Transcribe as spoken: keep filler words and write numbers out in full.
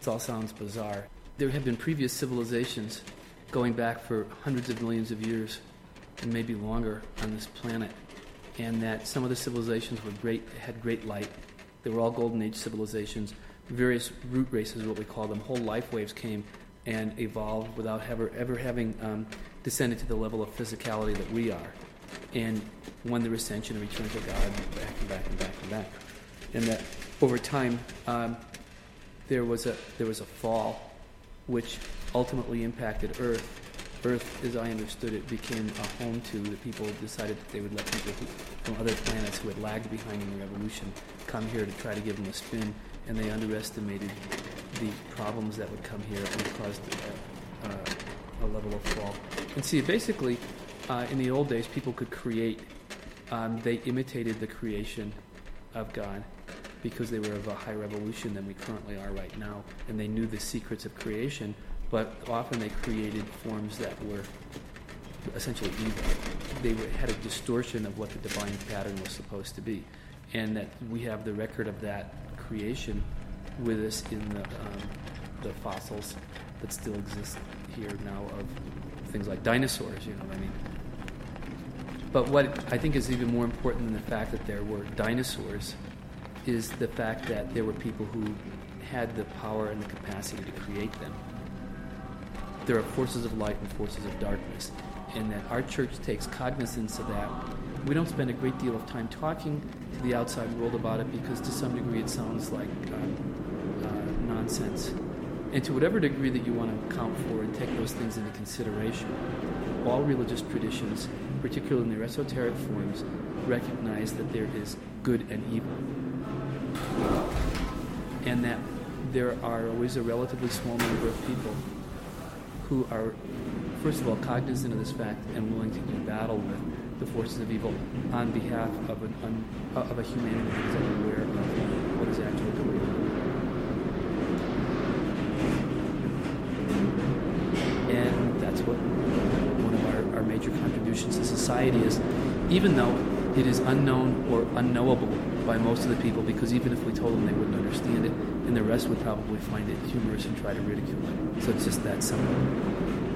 It all sounds bizarre. There have been previous civilizations going back for hundreds of millions of years and maybe longer on this planet, and that some of the civilizations were great, had great light. They were all Golden Age civilizations. Various root races, what we call them, whole life waves came and evolved without ever, ever having um, descended to the level of physicality that we are. And won their ascension and returned to God back and back and back and back. And that over time, um, there was a there was a fall which ultimately impacted Earth. Earth, as I understood it, became a home to the people decided that they would let people who, from other planets who had lagged behind in the revolution come here to try to give them a spin, and they underestimated the problems that would come here and caused a, a, a level of fall. And see, basically, uh, in the old days, people could create. Um, they imitated the creation of God because they were of a higher evolution than we currently are right now, and they knew the secrets of creation, but often they created forms that were essentially evil. They were, had a distortion of what the divine pattern was supposed to be, and that we have the record of that creation with us in the, um, the fossils that still exist here now of things like dinosaurs, you know what I mean? But what I think is even more important than the fact that there were dinosaurs is the fact that there were people who had the power and the capacity to create them. There are forces of light and forces of darkness, and that our church takes cognizance of that. We don't spend a great deal of time talking to the outside world about it because to some degree it sounds like uh, uh, nonsense. And to whatever degree that you want to account for and take those things into consideration, all religious traditions, particularly in their esoteric forms, recognize that there is good and evil. And that there are always a relatively small number of people who are, first of all, cognizant of this fact and willing to do battle with the forces of evil on behalf of, an un, of a humanity that is unaware of what is actually going on. And that's what one of our, our major contributions to society is, even though it is unknown or unknowable by most of the people, because even if we told them, they wouldn't understand it, and the rest would probably find it humorous and try to ridicule it. So it's just that simple.